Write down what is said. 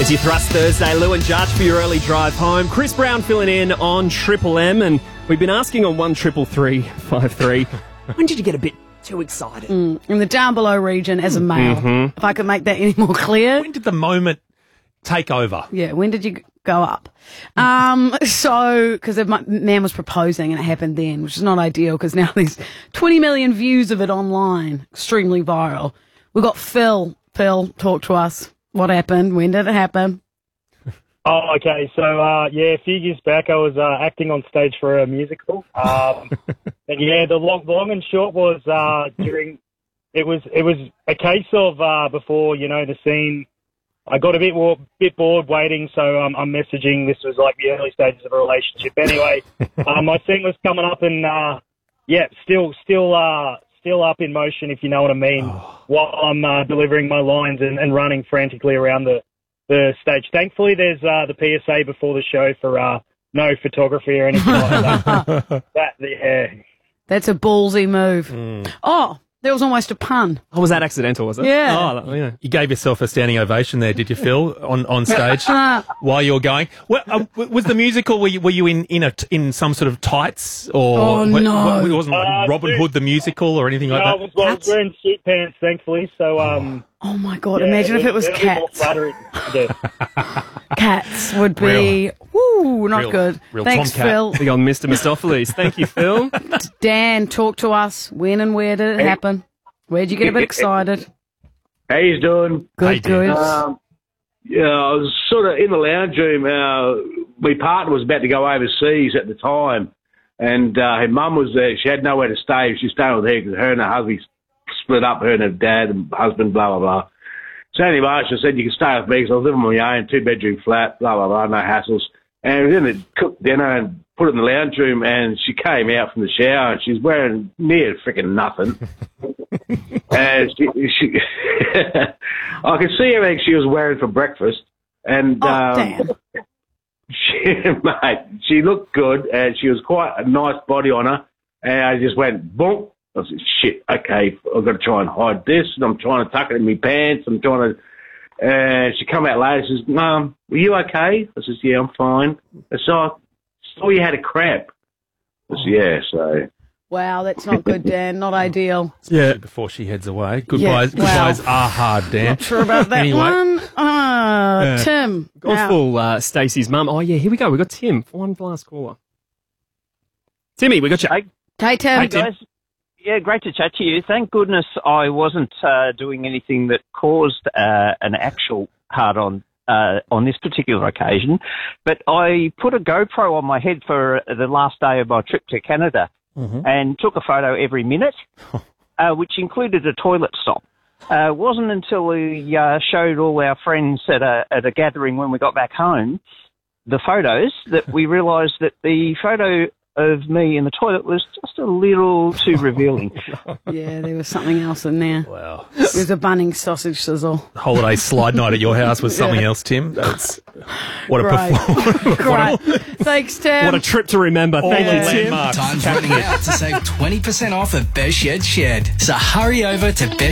It's your Thrust Thursday. Lou and Judge for your early drive home. Chris Brown filling in on Triple M, and we've been asking on 133353, when did you get a bit too excited? In the down below region as a male. If I could make that any more clear. When did the moment take over? Yeah, when did you go up? Because my man was proposing and it happened then, which is not ideal because now there's 20 million views of it online. Extremely viral. We've got Phil. Phil, talk to us. What happened? When did it happen? Oh, okay. So, a few years back I was acting on stage for a musical. And the long and short was it was a case of before, the scene, I got a bit bored waiting, so I'm messaging. This was like the early stages of a relationship. Anyway, my scene was coming up and, still up in motion, if you know what I mean, while I'm delivering my lines and running frantically around the stage. Thankfully, there's the PSA before the show for no photography or anything like that. That's a ballsy move. Oh, there was almost a pun. Oh, was that accidental, was it? Yeah. Oh, yeah. You gave yourself a standing ovation there, did you, Phil, on stage while you were going? Well, was the musical, were you in some sort of tights? Or no. It wasn't like Robin Hood the musical or anything like that? I was wearing suit pants, thankfully, so... Oh, my God, imagine if it was Cats. Cats would be... not good. Thanks, Tomcat. Phil. Big on Mr. Mistopheles. Thank you, Phil. Dan, talk to us. When and where did it happen? Where'd you get a bit excited? How you doing? Good, good. I was sort of in the lounge room. My partner was about to go overseas at the time, and her mum was there. She had nowhere to stay. She stayed with her because her and her husband split up, her and her dad and husband, blah, blah, blah. So anyway, she said, you can stay with me because I was living on my own, 2-bedroom flat, blah, blah, blah, no hassles. And then they cooked dinner and put it in the lounge room, and she came out from the shower, and she's wearing near freaking nothing. And she I could see everything she was wearing for breakfast. And damn. she looked good, and she was quite a nice body on her. And I just went, boom. I said, shit, okay, I've got to try and hide this, and I'm trying to tuck it in my pants. I'm trying to... And she come out later and says, Mum, were you okay? I says, yeah, I'm fine. I saw you had a cramp. I said, yeah, so... Wow, that's not good, Dan. Not ideal. Yeah. Before she heads away. Goodbyes are hard, Dan. Not sure about that one. Tim. Gone full Stacey's mum. Oh, yeah, here we go. We got Tim. One last caller. Timmy, we got you. Hey, Tim. Hey, Tim. Guys, yeah, great to chat to you. Thank goodness I wasn't doing anything that caused an actual hard-on this particular occasion, but I put a GoPro on my head for the last day of my trip to Canada and took a photo every minute, which included a toilet stop. Wasn't until we showed all our friends at a gathering when we got back home the photos that we realised that the photo of me in the toilet was just a little too revealing. Yeah, there was something else in there. Wow. It was a Bunnings sausage sizzle. Holiday slide night at your house was something else, Tim. What a performance. Great. Thanks, Tim. What a trip to remember. Thank you, Tim. Time's running out to save 20% off at Best Shed Shed. So hurry over to Best